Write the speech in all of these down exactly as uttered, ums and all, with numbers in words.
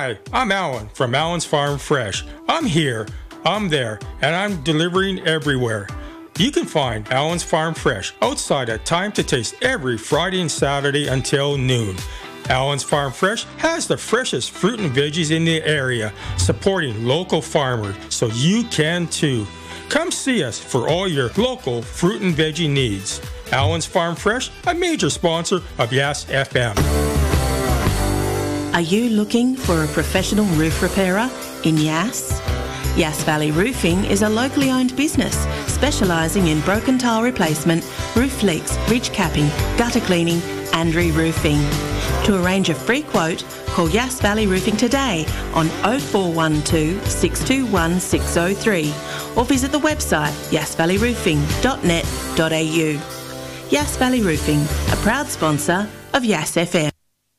Hi, I'm Alan from Alan's Farm Fresh. I'm here, I'm there, and I'm delivering everywhere. You can find Alan's Farm Fresh outside at Time to Taste every Friday and Saturday until noon. Alan's Farm Fresh has the freshest fruit and veggies in the area, supporting local farmers, so you can too. Come see us for all your local fruit and veggie needs. Alan's Farm Fresh, a major sponsor of Yes F M. Are you looking for a professional roof repairer in Yass? Yass Valley Roofing is a locally owned business specialising in broken tile replacement, roof leaks, ridge capping, gutter cleaning and re-roofing. To arrange a free quote, call Yass Valley Roofing today on oh four one two, six two one, six oh three or visit the website yass valley roofing dot net dot a u. Yass Valley Roofing, a proud sponsor of Yass F M.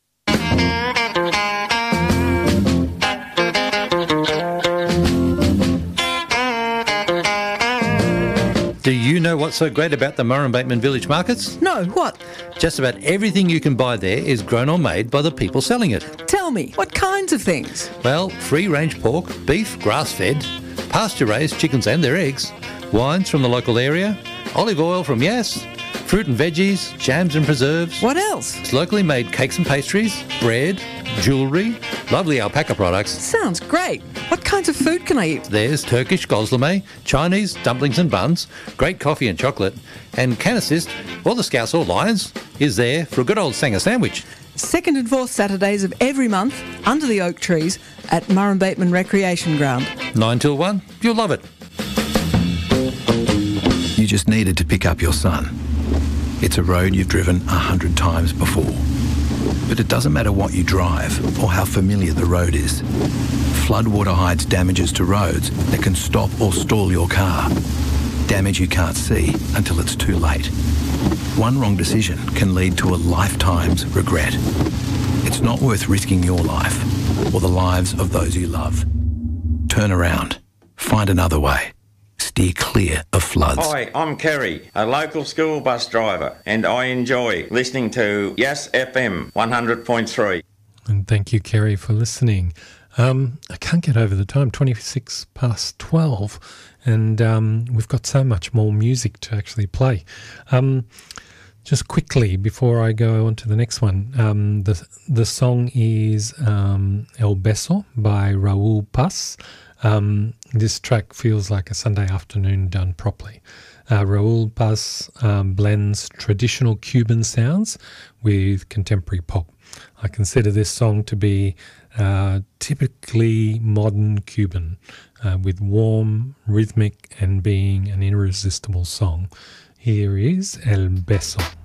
Do you know what's so great about the Murrumbateman Village Markets? No, what? Just about everything you can buy there is grown or made by the people selling it. Tell me, what kinds of things? Well, free-range pork, beef, grass-fed, pasture-raised chickens and their eggs, wines from the local area, olive oil from Yass, fruit and veggies, jams and preserves. What else? It's locally made cakes and pastries, bread, jewellery, lovely alpaca products. Sounds great. What kinds of food can I eat? There's Turkish gozleme, Chinese dumplings and buns, great coffee and chocolate, and can assist, or the Scouts or Lions, is there for a good old Sanger sandwich. Second and fourth Saturdays of every month, under the oak trees, at Murrumbateman Recreation Ground. Nine till one, you'll love it. You just needed to pick up your son. It's a road you've driven a hundred times before. But it doesn't matter what you drive or how familiar the road is. Floodwater hides damages to roads that can stop or stall your car. Damage you can't see until it's too late. One wrong decision can lead to a lifetime's regret. It's not worth risking your life or the lives of those you love. Turn around. Find another way. Steer clear of floods. Hi, I'm Kerry, a local school bus driver, and I enjoy listening to Yass F M one hundred point three. And thank you, Kerry, for listening. Um, I can't get over the time, twenty-six past twelve, and um, we've got so much more music to actually play. Um, just quickly, before I go on to the next one, um, the, the song is um, El Beso by Raúl Paz. Um, this track feels like a Sunday afternoon done properly. Uh, Raúl Paz um, blends traditional Cuban sounds with contemporary pop. I consider this song to be uh, typically modern Cuban, uh, with warm, rhythmic, and being an irresistible song. Here is El Beso.